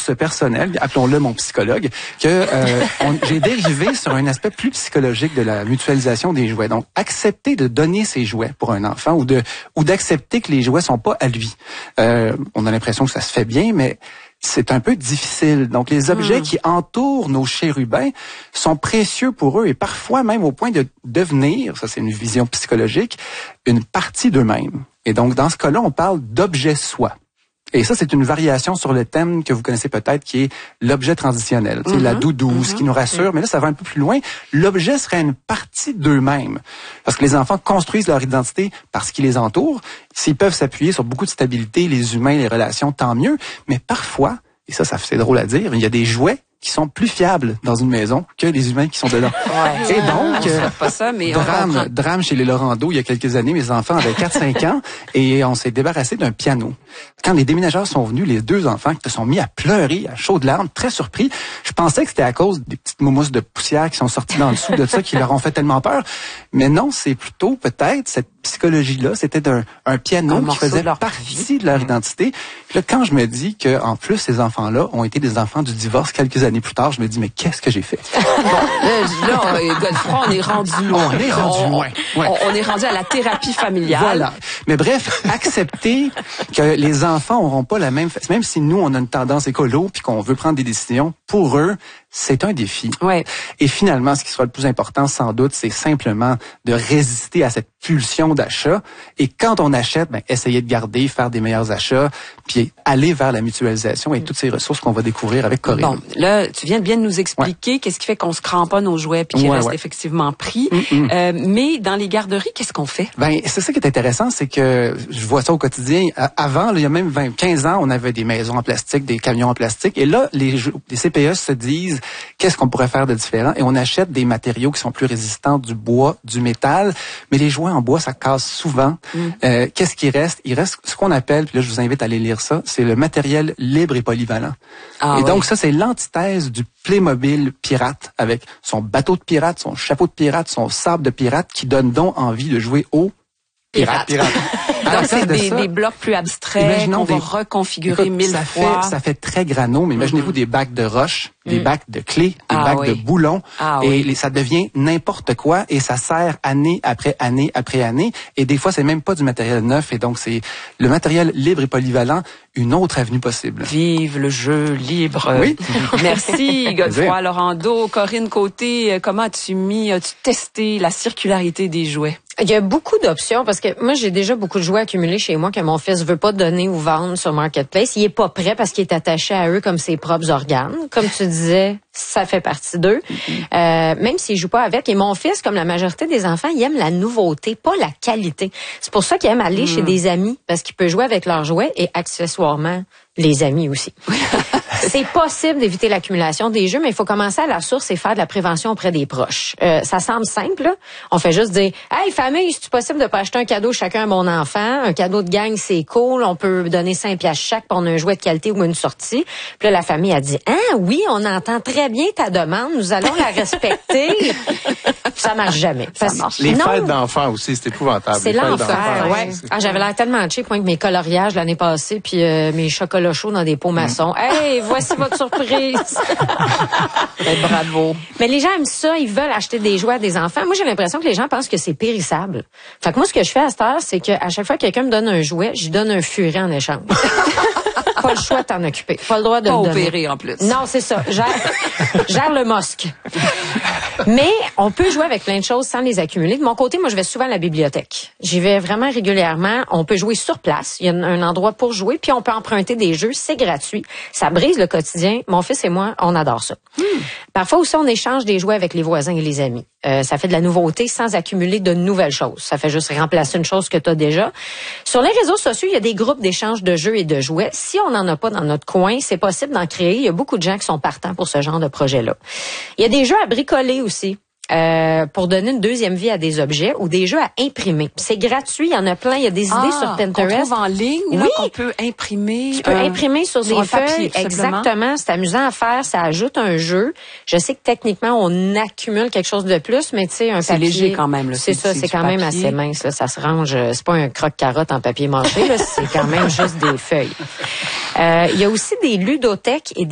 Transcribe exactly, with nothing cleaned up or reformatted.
ressources personnelles, appelons-le mon psychologue, que euh, on, j'ai dérivé sur un aspect plus psychologique de la mutualisation des jouets. Donc, accepter de donner ses jouets pour un enfant ou de ou d'accepter que les jouets sont pas à lui. Euh, on a l'impression que ça se fait bien, mais c'est un peu difficile. Donc, les objets mmh. qui entourent nos chérubins sont précieux pour eux et parfois même au point de devenir, ça c'est une vision psychologique, une partie d'eux-mêmes. Et donc, dans ce cas-là, on parle d'objet soi. Et ça, c'est une variation sur le thème que vous connaissez peut-être, qui est l'objet transitionnel. Mm-hmm. La doudouse, mm-hmm. qui nous rassure, mm-hmm. mais là, ça va un peu plus loin. L'objet serait une partie d'eux-mêmes. Parce que les enfants construisent leur identité par ce qui les entoure. S'ils peuvent s'appuyer sur beaucoup de stabilité, les humains, les relations, tant mieux. Mais parfois, et ça, ça c'est drôle à dire, il y a des jouets qui sont plus fiables dans une maison que les humains qui sont dedans. Ouais. Et donc, euh, pas ça, mais drame, drame chez les Laurando, il y a quelques années, mes enfants avaient quatre cinq ans et on s'est débarrassé d'un piano. Quand les déménageurs sont venus, les deux enfants se sont mis à pleurer à chaudes larmes, très surpris. Je pensais que c'était à cause des petites mousses de poussière qui sont sorties dans le dessous de ça qui leur ont fait tellement peur. Mais non, c'est plutôt peut-être cette psychologie-là, c'était un, un piano un qui faisait de partie de leur identité. Puis là, quand je me dis que en plus ces enfants-là ont été des enfants du divorce quelques années plus tard, je me dis mais qu'est-ce que j'ai fait? Bon, là, là Godefroy, on est rendu loin. On est rendu on, loin. Ouais. On, on est rendu à la thérapie familiale. Voilà. Mais bref, accepter que les enfants auront pas la même, même si nous on a une tendance écolo puis qu'on veut prendre des décisions, pour eux c'est un défi. Ouais. Et finalement, ce qui sera le plus important, sans doute, c'est simplement de résister à cette pulsion d'achat. Et quand on achète, ben, essayer de garder, faire des meilleurs achats, puis aller vers la mutualisation et toutes ces ressources qu'on va découvrir avec Corinne. Bon, là, tu viens de bien nous expliquer ouais. qu'est-ce qui fait qu'on se cramponne aux jouets puis qu'ils ouais, restent ouais. effectivement pris. Mm-hmm. Euh, mais dans les garderies, qu'est-ce qu'on fait? Ben, c'est ça qui est intéressant, c'est que je vois ça au quotidien. Avant, là, il y a même vingt, quinze ans, on avait des maisons en plastique, des camions en plastique. Et là, les, les C P E se disent qu'est-ce qu'on pourrait faire de différent? Et on achète des matériaux qui sont plus résistants, du bois, du métal. Mais les jouets en bois, ça casse souvent. Mm. Euh, qu'est-ce qui reste? Il reste ce qu'on appelle, puis là, je vous invite à aller lire ça, c'est le matériel libre et polyvalent. Ah, et oui. donc, ça, c'est l'antithèse du Playmobil pirate, avec son bateau de pirate, son chapeau de pirate, son sable de pirate, qui donne donc envie de jouer au pirate. pirate. Donc, c'est des, des blocs plus abstraits qu'on va reconfigurer écoute, mille ça fois. Fait, ça fait très grano, mais imaginez-vous mm-hmm. des bacs de roches, des mm. bacs de clés, des ah, bacs oui. de boulons, ah, et oui. les, ça devient n'importe quoi, et ça sert année après année après année, et des fois, c'est même pas du matériel neuf, et donc c'est le matériel libre et polyvalent, une autre avenue possible. Vive le jeu libre. Oui. Merci, Godefroy Laurando. Corinne Côté, comment as-tu mis, as-tu testé la circularité des jouets? Il y a beaucoup d'options parce que moi, j'ai déjà beaucoup de jouets accumulés chez moi que mon fils veut pas donner ou vendre sur Marketplace. Il est pas prêt parce qu'il est attaché à eux comme ses propres organes. Comme tu disais, ça fait partie d'eux. Mm-hmm. Euh, même s'il joue pas avec. Et mon fils, comme la majorité des enfants, il aime la nouveauté, pas la qualité. C'est pour ça qu'il aime aller mm. chez des amis parce qu'il peut jouer avec leurs jouets et accessoirement les amis aussi. C'est possible d'éviter l'accumulation des jeux, mais il faut commencer à la source et faire de la prévention auprès des proches. Euh, ça semble simple, là. On fait juste dire « Hey, famille, c'est possible de pas acheter un cadeau chacun à mon enfant? Un cadeau de gang, c'est cool. On peut donner cinq piastres chaque pour un jouet de qualité ou une sortie. » Puis là, la famille a dit « Ah oui, on entend très bien ta demande. Nous allons la respecter. » Ça marche jamais. Ça marche. Les non, fêtes d'enfants aussi, c'est épouvantable. C'est l'enfer, ouais. Ah, j'avais l'air tellement cheap, moi, que mes coloriages l'année passée, puis euh, mes chocolats chauds dans des pots maçons. Mmh. Hey, voici votre surprise. Bravo. Mais les gens aiment ça, ils veulent acheter des jouets à des enfants. Moi, j'ai l'impression que les gens pensent que c'est périssable. Fait que moi, ce que je fais à cette heure, c'est qu'à chaque fois que quelqu'un me donne un jouet, je lui donne un furet en échange. Pas le choix de t'en occuper. Pas le droit de pas le donner. opérer en plus. Non, c'est ça. Gère, gère le mosque. Mais on peut jouer avec plein de choses sans les accumuler. De mon côté, moi, je vais souvent à la bibliothèque. J'y vais vraiment régulièrement. On peut jouer sur place. Il y a un endroit pour jouer. Puis on peut emprunter des jeux. C'est gratuit. Ça brise le quotidien. Mon fils et moi, on adore ça. Hmm. Parfois aussi, on échange des jouets avec les voisins et les amis. Euh, ça fait de la nouveauté sans accumuler de nouvelles choses. Ça fait juste remplacer une chose que tu as déjà. Sur les réseaux sociaux, il y a des groupes d'échange de jeux et de jouets. Si on n'en a pas dans notre coin, c'est possible d'en créer. Il y a beaucoup de gens qui sont partants pour ce genre de projet-là. Il y a des jeux à bricoler aussi. Euh, pour donner une deuxième vie à des objets ou des jeux à imprimer. C'est gratuit, il y en a plein, il y a des ah, idées sur Pinterest. On trouve en ligne, oui. là, qu'on peut imprimer. Tu peux euh, imprimer sur, sur des feuilles, papier, exactement. C'est amusant à faire, ça ajoute un jeu. Je sais que techniquement, on accumule quelque chose de plus, mais tu sais, un c'est papier... C'est léger quand même. Là, c'est, c'est ça, c'est quand papier. Même assez mince. Là, ça se range, c'est pas un croque-carotte en papier mâché, là, c'est quand même juste des feuilles. Euh, il y a aussi des ludothèques et des